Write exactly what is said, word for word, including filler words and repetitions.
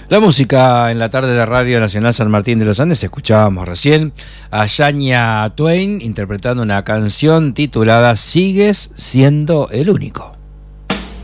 La música en la tarde de Radio Nacional San Martín de los Andes. Escuchábamos recién a Shania Twain interpretando una canción titulada Sigues siendo el único.